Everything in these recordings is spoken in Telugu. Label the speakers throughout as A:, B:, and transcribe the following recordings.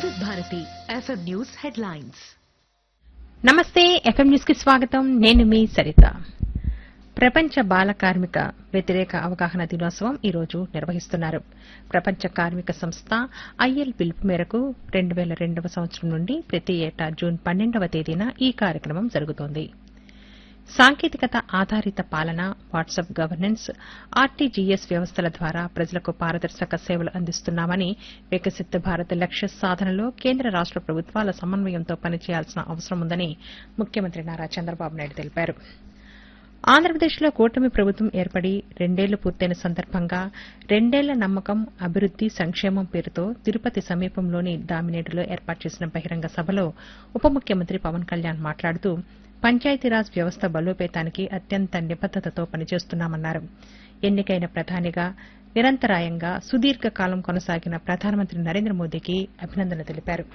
A: వివిధ భారతి ఎఫ్ఎం న్యూస్ హెడ్లైన్స్.
B: నమస్తే, ఎఫ్ఎం న్యూస్ కి స్వాగతం. నేను మీ సరిత. ప్రపంచ బాల కార్మిక వ్యతిరేక అవగాహన దినోత్సవం ఈ రోజు నిర్వహిస్తున్నారు. ప్రపంచ కార్మిక సంస్థ ఐఎల్ పిలుపు మేరకు 2002వ సంవత్సరం నుండి ప్రతి ఏటా జూన్ 12వ తేదీన ఈ కార్యక్రమం జరుగుతోంది. సాంకేతికత ఆధారిత పాలన, వాట్సాప్ గవర్నెన్స్, ఆర్టీజీఎస్ వ్యవస్థల ద్వారా ప్రజలకు పారదర్శక సేవలు అందిస్తున్నామని, వికసిత్ భారత్ లక్ష్య సాధనలో కేంద్ర రాష్ట ప్రభుత్వాల సమన్వయంతో పనిచేయాల్సిన అవసరం ఉందని ముఖ్యమంత్రి నారా చంద్రబాబు నాయుడు తెలిపారు. ఆంధ్రప్రదేశ్లో కూటమి ప్రభుత్వం ఏర్పడి 2 ఏళ్లు పూర్తయిన సందర్భంగా 2 ఏళ్ల నమ్మకం, అభివృద్ది, సంక్షేమం పేరుతో తిరుపతి సమీపంలోని దామినేడులో ఏర్పాటు చేసిన బహిరంగ సభలో ఉప ముఖ్యమంత్రి పవన్ కళ్యాణ్ మాట్లాడుతూ పంచాయతీరాజ్ వ్యవస్థ బలోపేతానికి అత్యంత నిబద్దతతో పనిచేస్తున్నామన్నారు. ఎన్నికైన ప్రధానిగా నిరంతరాయంగా సుదీర్ఘకాలం కొనసాగిన ప్రధానమంత్రి నరేంద్ర మోదీకి అభినందనలు తెలిపారు.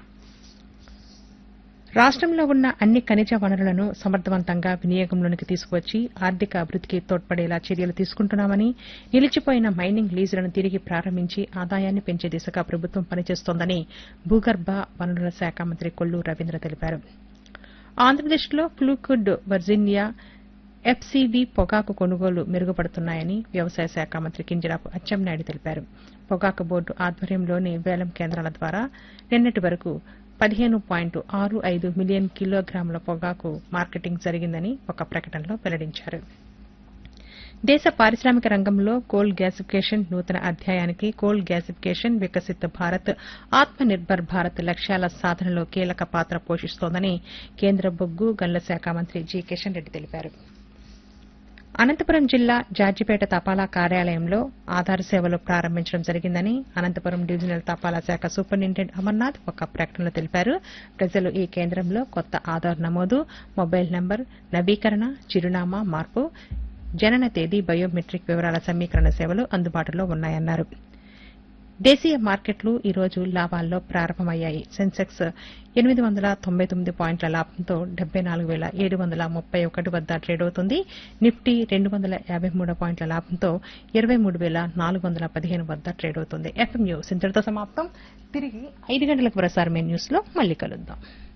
B: రాష్టంలో ఉన్న అన్ని ఖనిజ వనరులను సమర్థవంతంగా వినియోగంలోకి తీసుకువచ్చి ఆర్థిక అభివృద్దికి తోడ్పడేలా చర్యలు తీసుకుంటున్నామని, నిలిచిపోయిన మైనింగ్ లీజులను తిరిగి ప్రారంభించి ఆదాయాన్ని పెంచే దిశగా ప్రభుత్వం పనిచేస్తోందని భూగర్భ వనరుల శాఖ మంత్రి కొల్లు రవీంద్ర తెలిపారు. ఆంధ్రప్రదేశ్లో ఫ్లూకుడ్ వర్జీనియా ఎఫ్సీవీ పొగాకు కొనుగోలు మెరుగుపడుతున్నాయని వ్యవసాయ శాఖ మంత్రి కింజరాపు అచ్చెన్నాయుడు తెలిపారు. పొగాకు బోర్డు ఆధ్వర్యంలోని వేలం కేంద్రాల ద్వారా నిన్నటి వరకు 15.65 మిలియన్ కిలోగ్రాముల పొగాకు మార్కెటింగ్ జరిగిందని ఒక ప్రకటనలో వెల్లడించారు. దేశ పారిశ్రామిక రంగంలో కోల్ గ్యాసిఫికేషన్ నూతన అధ్యాయానికి కోల్ గ్యాసిఫికేషన్ వికసిత్ భారత్, ఆత్మ నిర్భర్ భారత్ లక్ష్యాల సాధనలో కీలక పాత్ర పోషిస్తోందని కేంద్ర బొగ్గు గనుల శాఖ మంత్రి జి కిషన్ రెడ్డి తెలిపారు. అనంతపురం జిల్లా జార్జిపేట తపాలా కార్యాలయంలో ఆధార్ సేవలు ప్రారంభించడం జరిగిందని అనంతపురం డివిజనల్ తపాలా శాఖ సూపరింటెండెంట్ అమర్నాథ్ ఒక ప్రకటనలో తెలిపారు. ప్రజలు ఈ కేంద్రంలో కొత్త ఆధార్ నమోదు, మొబైల్ నంబర్ నవీకరణ, చిరునామా మార్పు, జనన తేదీ, బయోమెట్రిక్ వివరాల సమీకరణ సేవలు అందుబాటులో ఉన్నాయన్నారు. దేశీయ మార్కెట్లు ఈ రోజు లాభాల్లో ప్రారంభమయ్యాయి. సెన్సెక్స్ 899 పాయింట్ల లాభంతో 74,731 వద్ద ట్రేడ్ అవుతుంది. నిఫ్టీ 253 పాయింట్ల లాభంతో 23,415 వద్ద ట్రేడ్ అవుతుంది. ఎఫ్ఎం న్యూస్ ఇంతటితో సమాప్తం. తిరిగి 5 గంటలకు ప్రసారమైన న్యూస్ లో మళ్లీ కలుద్దాం.